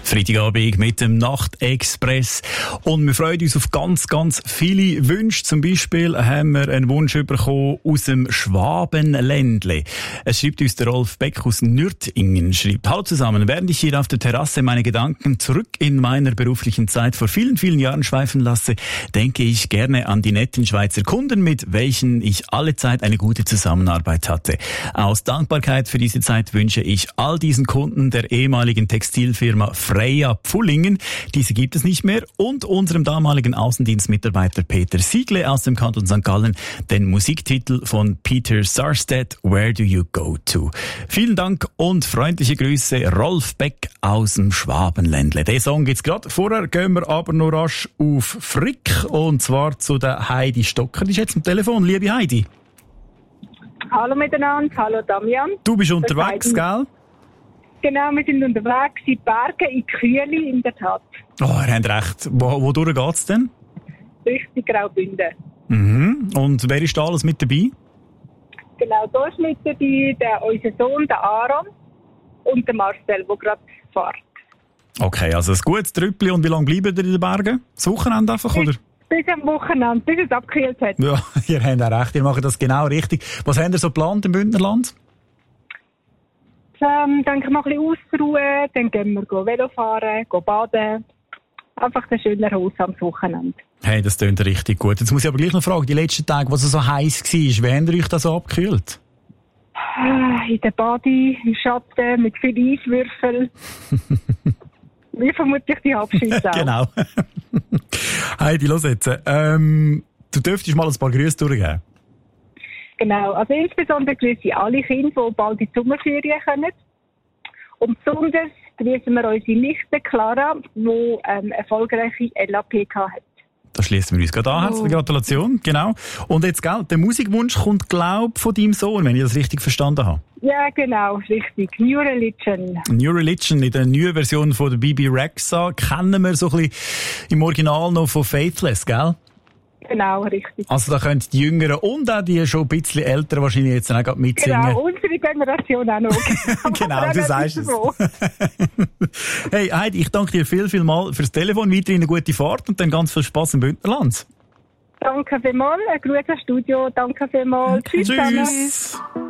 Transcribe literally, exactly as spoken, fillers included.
Freitagabend mit dem Nachtexpress. Und wir freuen uns auf ganz, ganz viele Wünsche. Zum Beispiel haben wir einen Wunsch bekommen aus dem Schwabenländle. Es schreibt uns der Rolf Beck aus Nürtingen. Schreibt: Hallo zusammen, während ich hier auf der Terrasse meine Gedanken zurück in meiner beruflichen Zeit vor vielen, vielen Jahren schweifen lasse, denke ich gerne an die netten Schweizer Kunden, mit welchen ich alle Zeit eine gute Zusammenarbeit hatte. Aus Dankbarkeit für diese Zeit wünsche ich all diesen Kunden der ehemaligen Textilfirma Freya Pfullingen, diese gibt es nicht mehr, und unserem damaligen Außendienstmitarbeiter Peter Siegle aus dem Kanton Sankt Gallen den Musiktitel von Peter Sarstedt, Where Do You Go To? Vielen Dank und freundliche Grüße, Rolf Beck aus dem Schwabenländle. Den Song gibt's gerade. Vorher gehen wir aber noch rasch auf Frick, und zwar zu der Heidi Stocker. Die ist jetzt am Telefon. Liebe Heidi. Hallo miteinander, hallo Damian. Du bist unterwegs, gell? Genau, wir sind unterwegs in die Berge, in Kühli, in der Tat. Oh, ihr habt recht. Wo, wodurch geht's denn? Richtig Graubünden. Mhm. Und wer ist da alles mit dabei? Genau, da ist mit dabei der, unser Sohn, der Aaron, und der Marcel, der gerade fährt. Okay, also ein gutes Trüppli. Und wie lange bleibt ihr in den Bergen? Das Wochenende einfach, bis, oder? Bis am Wochenende, bis es abgekühlt hat. Ja, ihr habt auch recht, ihr macht das genau richtig. Was habt ihr so geplant im Bündnerland? Ähm, dann können wir ein bisschen ausruhen, dann gehen wir go Velo fahren, go baden. Einfach ein schöner Haus am Wochenende. Hey, das klingt richtig gut. Jetzt muss ich aber gleich noch fragen, die letzten Tage, was es so heiß war, wie habt ihr euch das so abgekühlt? In der Badi, im Schatten, mit viel Eiswürfel. Wie vermutlich die Abschüsse auch. Genau. Heidi, los jetzt. Ähm, du dürftest mal ein paar Grüße durchgeben. Genau, also insbesondere grüße ich alle Kinder, die bald in die Sommerferien kommen. Und besonders grüßen wir unsere Nichte Clara, die ähm, erfolgreiche L A P hat. Da schließen wir uns gerade an. Herzliche Gratulation. Genau. Und jetzt, gell, der Musikwunsch kommt, glaub ich, von deinem Sohn, wenn ich das richtig verstanden habe. Ja, genau, richtig. New Religion. New Religion, in der neuen Version von der B B Rexha, kennen wir so ein bisschen im Original noch von Faithless, gell? Genau, richtig. Also da können die Jüngeren und auch die schon ein bisschen Älteren wahrscheinlich jetzt auch gerade mitsingen. Genau, unsere Generation auch noch. Genau, du sagst es. Hey Heidi, ich danke dir viel, viel mal fürs Telefon, weiterhin eine gute Fahrt und dann ganz viel Spass im Bündnerland. Danke vielmals, ein grüßes Studio, danke vielmals. Tschüss. Tschüss.